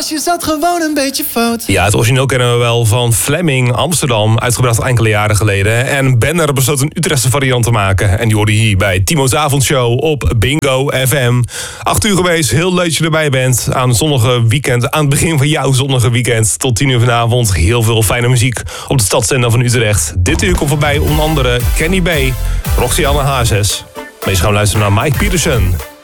je zat gewoon een beetje fout. Ja, het origineel kennen we wel van Fleming Amsterdam, uitgebracht enkele jaren geleden. En Benner besloot een Utrechtse variant te maken. En die hoorde hier bij Timo's Avondshow op Bingo FM. 8 uur geweest, heel leuk dat je erbij bent. Aan het zonnige weekend, aan het begin van jouw zonnige weekend. Tot 10 uur vanavond, heel veel fijne muziek op de stadszender van Utrecht. Dit uur komt voorbij onder andere Kenny B, Roxy Anne Hazes. Meest gaan we luisteren naar Mike Peterson.